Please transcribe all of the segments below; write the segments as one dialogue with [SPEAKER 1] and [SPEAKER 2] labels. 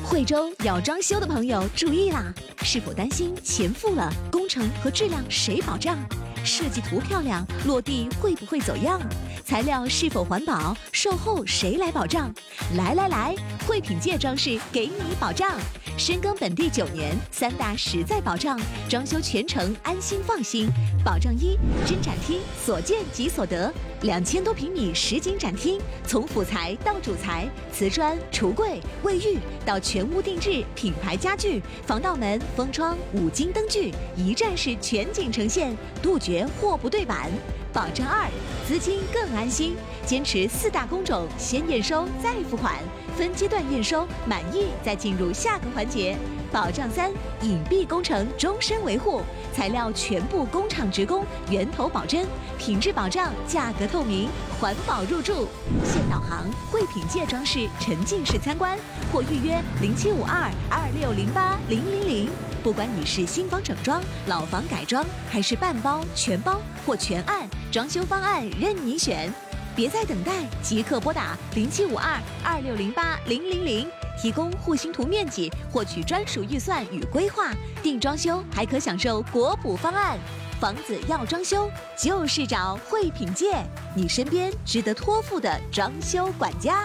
[SPEAKER 1] 惠州要装修的朋友注意啦！是否担心钱付了，工程和质量谁保障？设计图漂亮，落地会不会走样？材料是否环保？售后谁来保障？来，惠品界装饰给你保障。深耕本地9年，3大实在保障，装修全程安心放心。保障一：真展厅，所见即所得，2000多平米实景展厅，从辅材到主材，瓷砖、橱柜、卫浴到全屋定制品牌家具、防盗门、封窗、5金灯具，一站式全景呈现，杜绝货不对版。保障2：资金更安心，坚持4大工种，先验收再付款，分阶段验收，满意再进入下个环节。保障3：隐蔽工程终身维护，材料全部工厂直供，源头保真，品质保障，价格透明，环保入驻。现导航惠品界装饰沉浸式参观，或预约0752-2608-000。不管你是新房整装、老房改装，还是半包、全包或全案，装修方案任你选。别再等待，即刻拨打0752-2608-000，提供户型图面积，获取专属预算与规划。定装修还可享受国补方案。房子要装修，就是找惠品界，你身边值得托付的装修管家。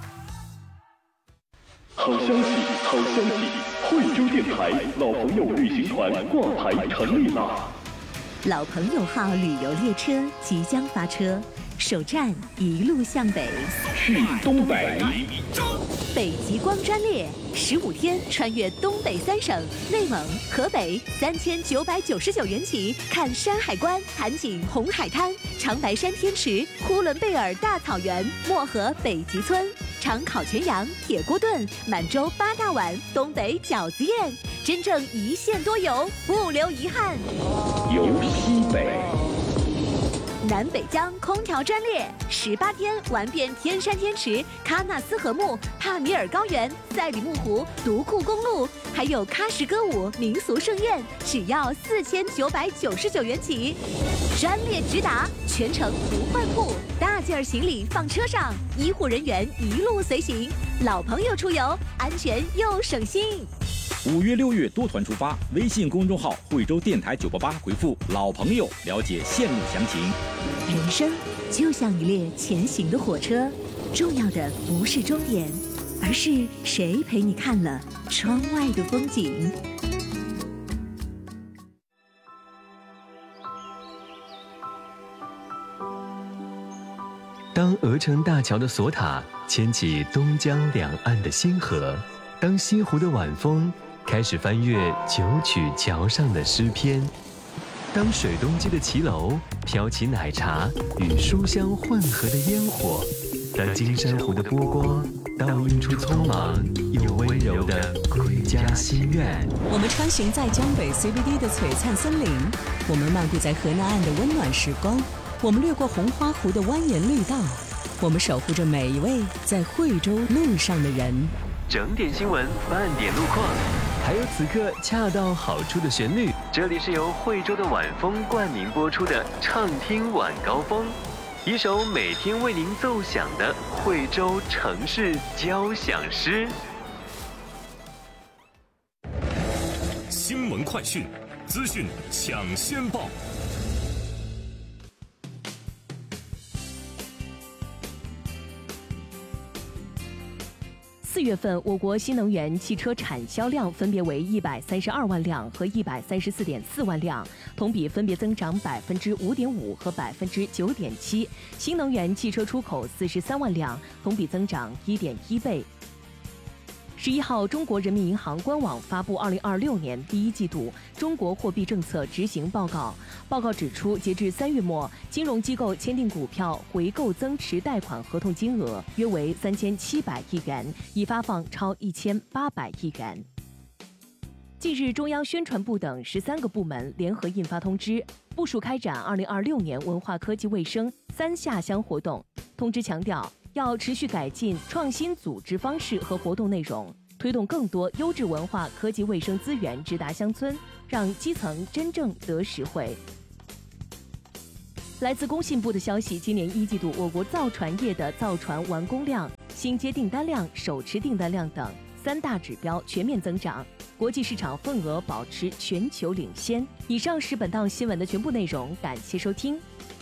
[SPEAKER 2] 好消息，好消息！惠州电台老朋友旅行团挂牌成立啦！
[SPEAKER 1] 老朋友号旅游列车即将发车，首站一路向北，
[SPEAKER 2] 去东北。
[SPEAKER 1] 北极光专列15天穿越东北3省，内蒙、河北，3999元起看山海关、盘锦红海滩、长白山天池、呼伦贝尔大草原、漠河北极村。尝烤全羊、铁锅炖、满洲8大碗、东北饺子宴，真正一线多游，不留遗憾。
[SPEAKER 2] 游西北。
[SPEAKER 1] 南北疆空调专列18天玩遍天山天池、喀纳斯河木、帕米尔高原、赛里木湖、独库公路，还有喀什歌舞民俗盛宴，只要4999元起。专列直达，全程不换铺，大件行李放车上，医护人员一路随行，老朋友出游，安全又省心。
[SPEAKER 3] 5月6月多团出发，微信公众号惠州电台988回复老朋友了解线路详情。
[SPEAKER 1] 人生就像一列前行的火车，重要的不是终点，而是谁陪你看了窗外的风景。
[SPEAKER 4] 当鹅城大桥的索塔牵起东江两岸的星河，当西湖的晚风开始翻阅九曲桥上的诗篇，当水东鸡的骑楼飘起奶茶与书香混合的烟火，当金山湖的波光倒映出匆忙又温柔的归家心愿。
[SPEAKER 5] 我们穿行在江北 CBD 的璀璨森林，我们漫步在河南岸的温暖时光，我们掠过红花湖的蜿蜒绿道，我们守护着每一位在惠州路上的人。
[SPEAKER 4] 整点新闻，半点路况，还有此刻恰到好处的旋律。这里是由惠州的晚风冠名播出的畅听晚高峰，一首每天为您奏响的惠州城市交响诗。
[SPEAKER 6] 新闻快讯，资讯抢先报。
[SPEAKER 7] 4月份，我国新能源汽车产销量分别为132万辆和134.4万辆，同比分别增长5.5%和9.7%。新能源汽车出口43万辆，同比增长1.1倍。11号，中国人民银行官网发布2026年第1季度中国货币政策执行报告。报告指出，截至3月末，金融机构签订股票回购增持贷款合同金额约为3700亿元，已发放超1800亿元。近日，中央宣传部等13个部门联合印发通知，部署开展2026年文化科技卫生3下乡活动。通知强调，要持续改进创新组织方式和活动内容，推动更多优质文化科技卫生资源直达乡村，让基层真正得实惠。来自工信部的消息，今年1季度我国造船业的造船完工量、新接订单量、手持订单量等 3大指标全面增长，国际市场份额保持全球领先。以上是本档新闻的全部内容，感谢收听。